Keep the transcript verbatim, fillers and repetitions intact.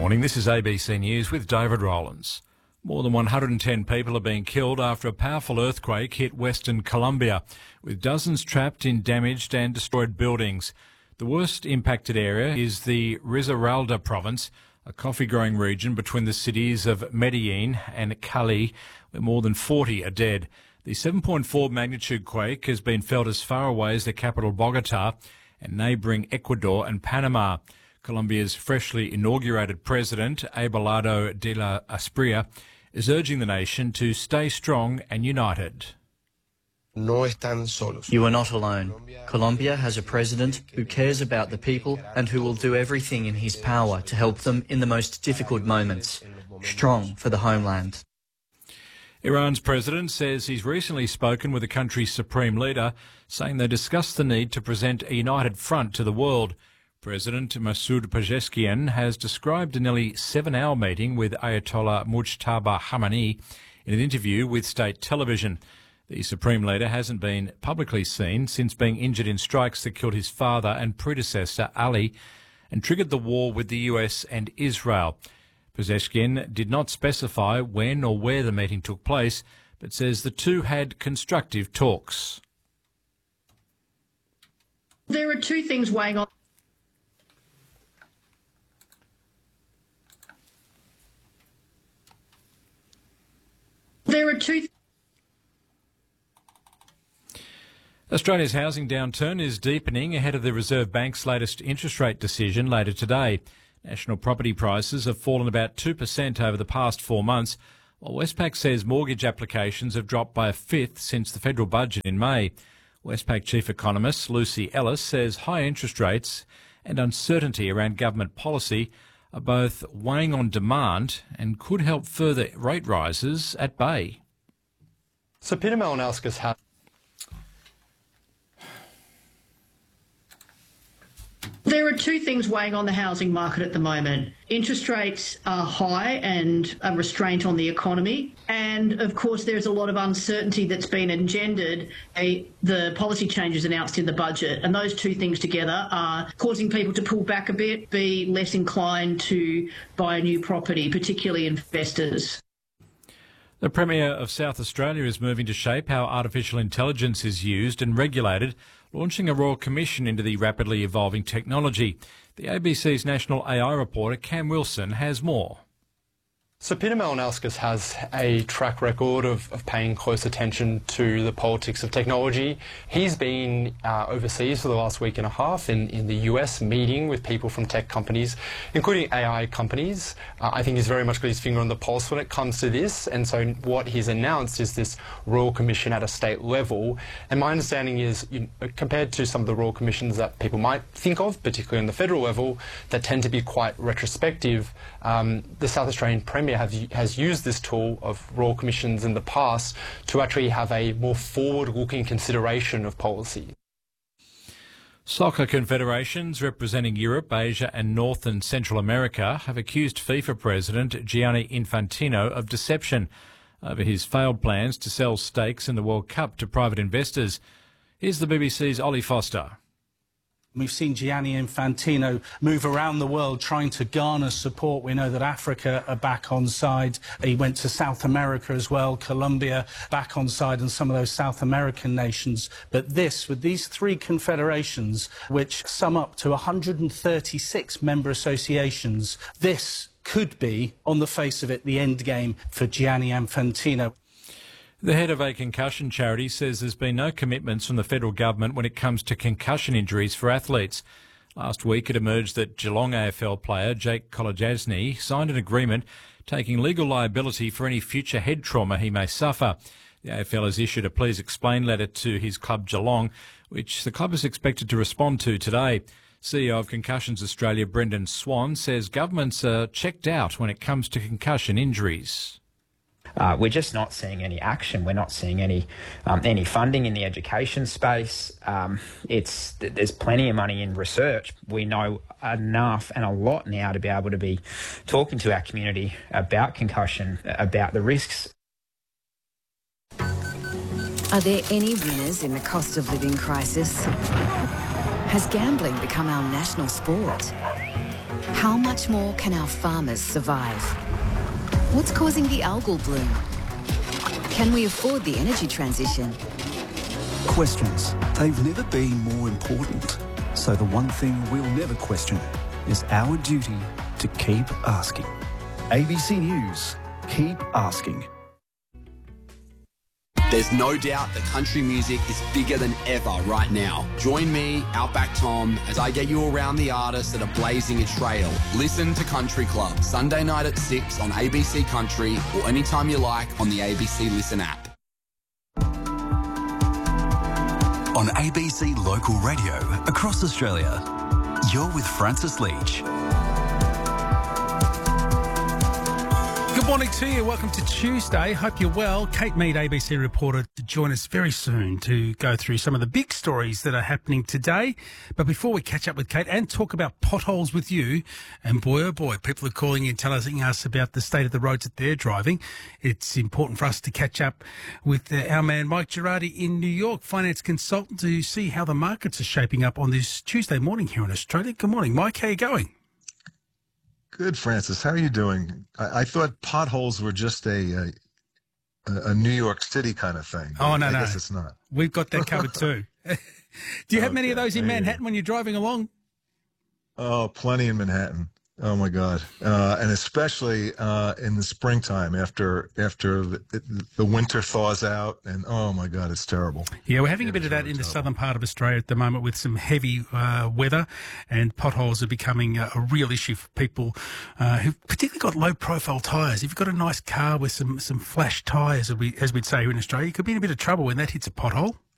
morning, this is A B C News with David Rowlands. More than one hundred ten people are being killed after a powerful earthquake hit Western Colombia, with dozens trapped in damaged and destroyed buildings. The worst impacted area is the Risaralda province, a coffee-growing region between the cities of Medellin and Cali, where more than forty are dead. The seven point four magnitude quake has been felt as far away as the capital Bogota and neighbouring Ecuador and Panama. Colombia's freshly inaugurated president, Abelardo de la Espriella, is urging the nation to stay strong and united. No están solos. You are not alone. Colombia has a president who cares about the people and who will do everything in his power to help them in the most difficult moments. Strong for the homeland. Iran's president says he's recently spoken with the country's supreme leader, saying they discussed the need to present a united front to the world. President Masoud Pezeshkian has described a nearly seven-hour meeting with Ayatollah Mujtaba Khamenei in an interview with state television. The Supreme Leader hasn't been publicly seen since being injured in strikes that killed his father and predecessor, Ali, and triggered the war with the U S and Israel. Pezeshkian did not specify when or where the meeting took place, but says the two had constructive talks. There are two things weighing on. There are two. Th- Australia's housing downturn is deepening ahead of the Reserve Bank's latest interest rate decision later today. National property prices have fallen about two percent over the past four months, while Westpac says mortgage applications have dropped by a fifth since the federal budget in May. Westpac chief economist Lucy Ellis says high interest rates and uncertainty around government policy are both weighing on demand and could help further rate rises at bay. So Peter Malinauskas has... There are two things weighing on the housing market at the moment. Interest rates are high and a restraint on the economy. And, of course, there's a lot of uncertainty that's been engendered by the policy changes announced in the budget. And those two things together are causing people to pull back a bit, be less inclined to buy a new property, particularly investors. The Premier of South Australia is moving to shape how artificial intelligence is used and regulated, launching a Royal Commission into the rapidly evolving technology. The A B C's national A I reporter Cam Wilson has more. So Peter Malinauskas has a track record of, of paying close attention to the politics of technology. He's been uh, overseas for the last week and a half in, in the U S meeting with people from tech companies, including A I companies. Uh, I think he's very much got his finger on the pulse when it comes to this. And so what he's announced is this Royal Commission at a state level. And my understanding is, you know, compared to some of the Royal Commissions that people might think of, particularly on the federal level, that tend to be quite retrospective, um, the South Australian Premier Have, has used this tool of Royal Commissions in the past to actually have a more forward-looking consideration of policy. Soccer confederations representing Europe, Asia and North and Central America have accused FIFA President Gianni Infantino of deception over his failed plans to sell stakes in the World Cup to private investors. Here's the B B C's Ollie Foster. We've seen Gianni Infantino move around the world trying to garner support. We know that Africa are back on side. He went to South America as well, Colombia back on side, and some of those South American nations. But this, with these three confederations, which sum up to one hundred thirty-six member associations, this could be, on the face of it, the end game for Gianni Infantino. The head of a concussion charity says there's been no commitments from the federal government when it comes to concussion injuries for athletes. Last week it emerged that Geelong A F L player Jake Kolodjasny signed an agreement taking legal liability for any future head trauma he may suffer. The A F L has issued a please explain letter to his club Geelong, which the club is expected to respond to today. C E O of Concussions Australia Brendan Swan says governments are checked out when it comes to concussion injuries. Uh, we're just not seeing any action. We're not seeing any um, any funding in the education space. Um, it's there's plenty of money in research. We know enough and a lot now to be able to be talking to our community about concussion, about the risks. Are there any winners in the cost of living crisis? Has gambling become our national sport? How much more can our farmers survive? What's causing the algal bloom? Can we afford the energy transition? Questions. They've never been more important. So the one thing we'll never question is our duty to keep asking. A B C News. Keep asking. There's no doubt that country music is bigger than ever right now. Join me, Outback Tom, as I get you around the artists that are blazing a trail. Listen to Country Club, Sunday night at six on A B C Country or anytime you like on the A B C Listen app. On A B C Local Radio across Australia, you're with Francis Leach. Good morning to you. Welcome to Tuesday. Hope you're well. Kate Mead, A B C reporter, to join us very soon to go through some of the big stories that are happening today. But before we catch up with Kate and talk about potholes with you, and boy, oh boy, people are calling in telling us about the state of the roads that they're driving, it's important for us to catch up with uh, our man Mike Girardi in New York, finance consultant, to see how the markets are shaping up on this Tuesday morning here in Australia. Good morning, Mike. How are you going? Good, Francis. How are you doing? I, I thought potholes were just a, a a New York City kind of thing. Oh, no, I no. guess it's not. We've got that covered too. Do you have okay, many of those in Manhattan when you're driving along? Oh, plenty in Manhattan. Oh, my God. Uh, and especially uh, in the springtime after after the, the winter thaws out. And, oh, my God, it's terrible. Yeah, we're having a bit of that in the southern part of Australia at the moment with some heavy uh, weather, and potholes are becoming a, a real issue for people uh, who've particularly got low-profile tyres. If you've got a nice car with some, some flash tyres, as, we, as we'd say here in Australia, you could be in a bit of trouble when that hits a pothole.